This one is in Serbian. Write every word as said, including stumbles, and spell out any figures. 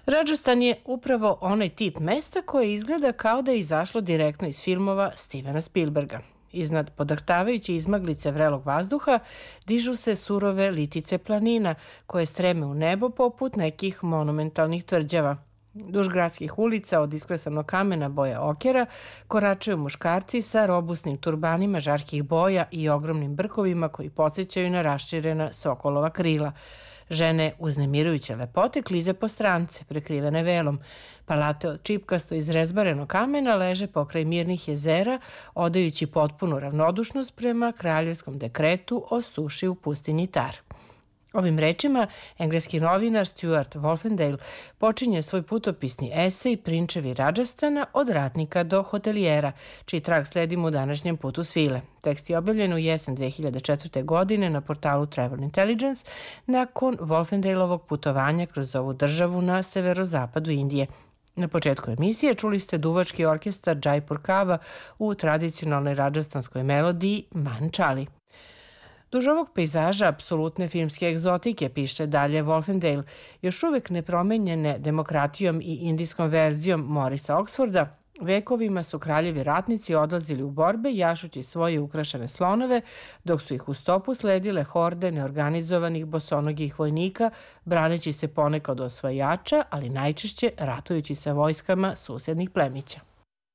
Rajasthan je upravo onaj tip mesta koje izgleda kao da je izašlo direktno iz filmova Stevena Spielberga. Iznad podrhtavajuće izmaglice vrelog vazduha dižu se surove litice planina koje streme u nebo poput nekih monumentalnih tvrđava. Duž gradskih ulica od isklesanog kamena boja okera koračaju muškarci sa robusnim turbanima žarkih boja i ogromnim brkovima koji podsjećaju na raširena sokolova krila. Žene uznemirujuće lepote klize po strance, prekrivene velom. Palate od čipkasto izrezbarenog kamena leže pokraj mirnih jezera, odajući potpunu ravnodušnost prema kraljevskom dekretu o suši u pustinji Tar. Ovim rečima engleski novinar Stuart Wolfendale počinje svoj putopisni esej Prinčevi Rajasthana od ratnika do hotelijera, čiji trag sledimo u današnjem putu svile. Tekst je objavljen u jesen dve hiljade četvrte. godine na portalu Travel Intelligence nakon Wolfendalovog putovanja kroz ovu državu na severozapadu Indije. Na početku emisije čuli ste duvački orkestar Jaipur Kava u tradicionalnoj rajasthanskoj melodiji Mančali. Duž ovog pejzaža apsolutne filmske egzotike, piše dalje Wolfendale, još uvek nepromenjene demokratijom i indijskom verzijom Morisa Oxforda, vekovima su kraljevi ratnici odlazili u borbe jašući svoje ukrašene slonove, dok su ih u stopu sledile horde neorganizovanih bosonogih vojnika, braneći se ponekad od osvajača, ali najčešće ratujući sa vojskama susednih plemića.